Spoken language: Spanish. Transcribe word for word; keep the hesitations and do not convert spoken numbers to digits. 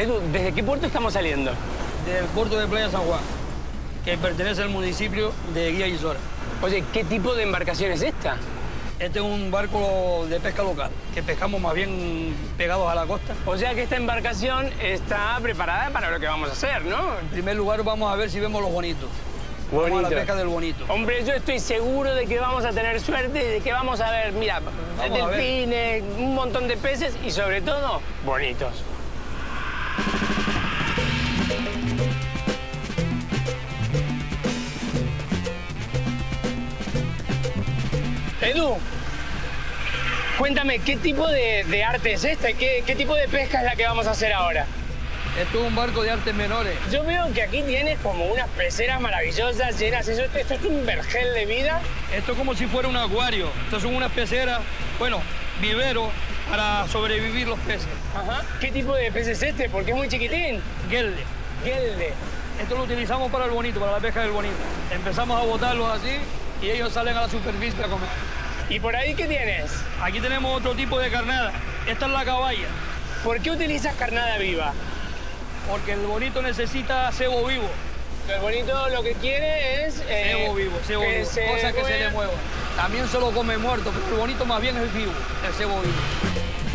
Edu, ¿desde qué puerto estamos saliendo? Del puerto de Playa San Juan, que pertenece al municipio de Guía Gisora. Oye, ¿qué tipo de embarcación es esta? Este es un barco de pesca local, que pescamos más bien pegados a la costa. O sea que esta embarcación está preparada para lo que vamos a hacer, ¿no? En primer lugar vamos a ver si vemos los bonitos. Vamos Bonito. a la pesca del bonito. Hombre, yo estoy seguro de que vamos a tener suerte y de que vamos a ver, mira, Vamos a ver. delfines, un montón de peces y sobre todo, bonitos. Edu, cuéntame, ¿qué tipo de, de arte es esta? ¿Qué, ¿Qué tipo de pesca es la que vamos a hacer ahora? Esto es un barco de artes menores. Yo veo que aquí tienes como unas peceras maravillosas llenas. ¿Eso, ¿Esto es un vergel de vida? Esto es como si fuera un acuario. Estas son unas peceras, bueno, vivero para sobrevivir los peces. Ajá. ¿Qué tipo de pez es este? Porque es muy chiquitín. Gelde. Gelde. Esto lo utilizamos para el bonito, para la pesca del bonito. Empezamos a botarlos así y ellos salen a la superficie a comer. ¿Y por ahí qué tienes? Aquí tenemos otro tipo de carnada. Esta es la caballa, ¿Por qué utilizas carnada viva? porque el bonito necesita cebo vivo. El bonito lo que quiere es... eh, Cebo vivo, cebo que vivo, se cosa que se le mueva. mueva. También se lo come muerto, pero el bonito más bien es vivo, el cebo vivo.